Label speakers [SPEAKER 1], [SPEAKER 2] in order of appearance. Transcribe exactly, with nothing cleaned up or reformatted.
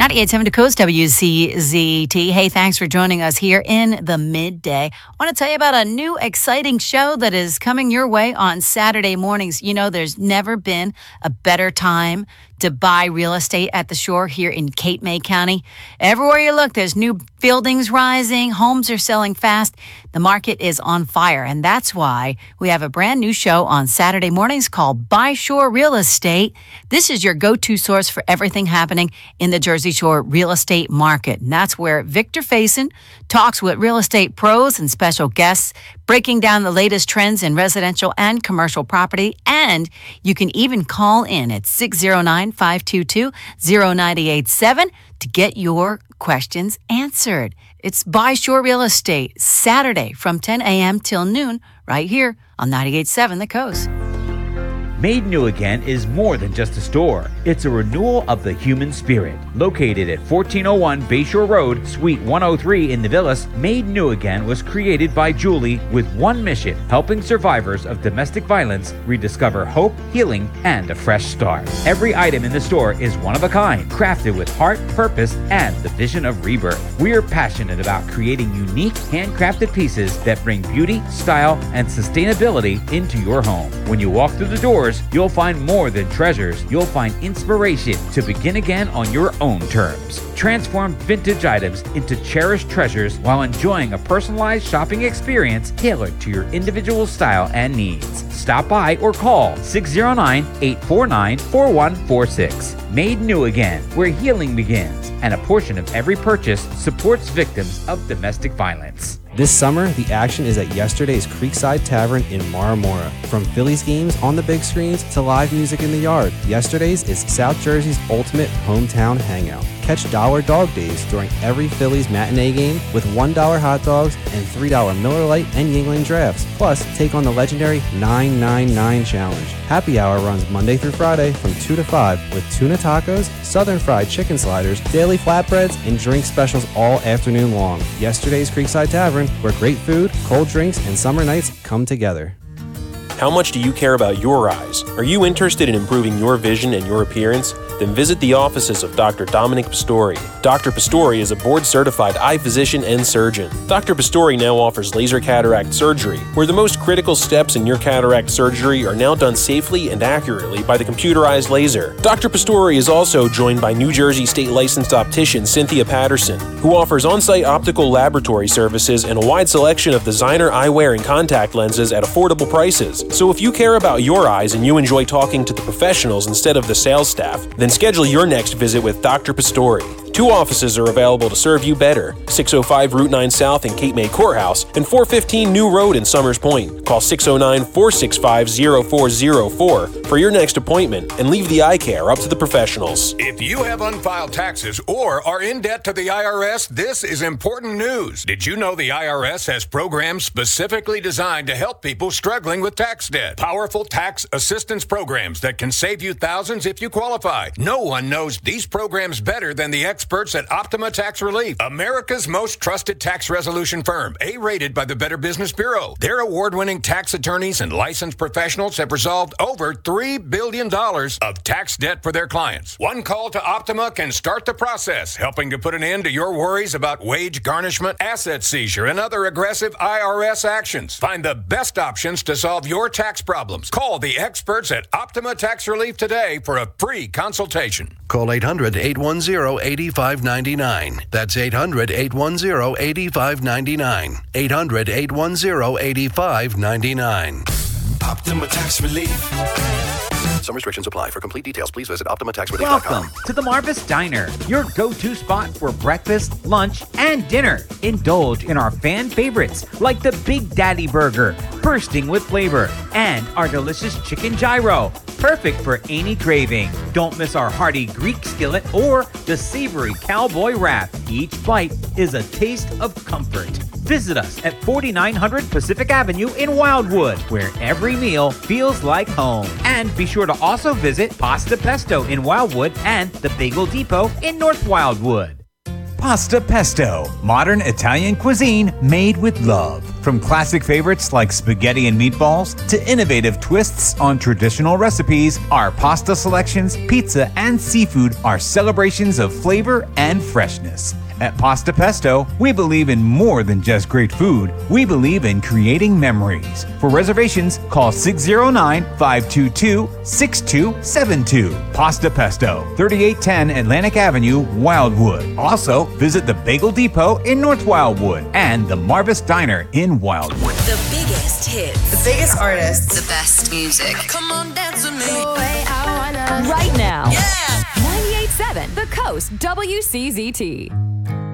[SPEAKER 1] ninety-eight point seven to Coast W C Z T. Hey, thanks for joining us here in the midday. I want to tell you about a new exciting show that is coming your way on Saturday mornings. You know, there's never been a better time to buy real estate at the shore here in Cape May County. Everywhere you look, there's new buildings rising. Homes are selling fast. The market is on fire. And that's why we have a brand new show on Saturday mornings called By Shore Real Estate. This is your go-to source for everything happening in the Jersey Shore real estate market. And that's where Victor Faison talks with real estate pros and special guests, breaking down the latest trends in residential and commercial property. And you can even call in at six oh nine, five two two, oh nine eight seven to get your questions answered. It's By Shore Real Estate, Saturday from ten a.m. till noon, right here on ninety-eight point seven The Coast.
[SPEAKER 2] Made New Again is more than just a store. It's a renewal of the human spirit. Located at fourteen oh one Bayshore Road, Suite one oh three in the Villas, Made New Again was created by Julie with one mission: helping survivors of domestic violence rediscover hope, healing, and a fresh start. Every item in the store is one of a kind, crafted with heart, purpose, and the vision of rebirth. We are passionate about creating unique, handcrafted pieces that bring beauty, style, and sustainability into your home. When you walk through the doors, you'll find more than treasures. You'll find inspiration to begin again on your own terms. Transform vintage items into cherished treasures while enjoying a personalized shopping experience tailored to your individual style and needs. Stop by or call six oh nine, eight four nine, four one four six. Made New Again, where healing begins, and a portion of every purchase supports victims of domestic violence.
[SPEAKER 3] This summer, the action is at yesterday's Creekside Tavern in Mara Mora. From Phillies games on the big screens to live music in the yard, yesterday's is South Jersey's ultimate hometown hangout. Catch Dollar Dog Days during every Phillies matinee game with one dollar hot dogs and three dollar Miller Lite and Yingling drafts. Plus, take on the legendary nine nine nine Challenge. Happy Hour runs Monday through Friday from two to five with tuna tacos, southern fried chicken sliders, daily flatbreads, and drink specials all afternoon long. Yesterday's Creekside Tavern, where great food, cold drinks, and summer nights come together.
[SPEAKER 4] How much do you care about your eyes? Are you interested in improving your vision and your appearance? Then visit the offices of Doctor Dominic Pastori. Doctor Pastori is a board-certified eye physician and surgeon. Doctor Pastori now offers laser cataract surgery, where the most critical steps in your cataract surgery are now done safely and accurately by the computerized laser. Doctor Pastori is also joined by New Jersey State licensed optician Cynthia Patterson, who offers on-site optical laboratory services and a wide selection of designer eyewear and contact lenses at affordable prices. So if you care about your eyes and you enjoy talking to the professionals instead of the sales staff, then schedule your next visit with Doctor Pastori. Two offices are available to serve you better: six oh five Route nine South in Cape May Courthouse and four fifteen New Road in Summers Point. Call six oh nine, four six five, oh four oh four for your next appointment and leave the eye care up to the professionals.
[SPEAKER 5] If you have unfiled taxes or are in debt to the I R S, this is important news. Did you know the I R S has programs specifically designed to help people struggling with tax debt? Powerful tax assistance programs that can save you thousands if you qualify. No one knows these programs better than the experts at Optima Tax Relief, America's most trusted tax resolution firm, A-rated by the Better Business Bureau. Their award-winning tax attorneys and licensed professionals have resolved over three billion dollars of tax debt for their clients. One call to Optima can start the process, helping to put an end to your worries about wage garnishment, asset seizure, and other aggressive I R S actions. Find the best options to solve your tax problems. Call the experts at Optima Tax Relief today for a free consultation.
[SPEAKER 6] Call eight hundred, eight one zero, eight five nine nine. That's eight hundred, eight one zero, eight five nine nine. eight hundred, eight one zero, eight five nine nine.
[SPEAKER 7] Optima Tax Relief.
[SPEAKER 6] Some restrictions apply. For complete details, please visit optima tax relief dot com.
[SPEAKER 2] Welcome to the Marvis Diner, your go-to spot for breakfast, lunch, and dinner. Indulge in our fan favorites like the Big Daddy Burger, bursting with flavor, and our delicious chicken gyro, perfect for any craving. Don't miss our hearty Greek skillet or the savory cowboy wrap. Each bite is a taste of comfort. Visit us at forty-nine hundred Pacific Avenue in Wildwood, where every meal feels like home. And be sure to also visit Pasta Pesto in Wildwood and the Bagel Depot in North Wildwood.
[SPEAKER 8] Pasta Pesto, modern Italian cuisine made with love. From classic favorites like spaghetti and meatballs to innovative twists on traditional recipes, our pasta selections, pizza, and seafood are celebrations of flavor and freshness. At Pasta Pesto, we believe in more than just great food. We believe in creating memories. For reservations, call six oh nine, five two two, six two seven two. Pasta Pesto, thirty-eight ten Atlantic Avenue, Wildwood. Also, visit the Bagel Depot in North Wildwood and the Marvis Diner in Wildwood.
[SPEAKER 9] The biggest hits.
[SPEAKER 10] The biggest artists.
[SPEAKER 9] The best music.
[SPEAKER 10] Come on, dance with me.
[SPEAKER 11] Right now. Yeah. ninety-eight point seven The Coast, W C Z T.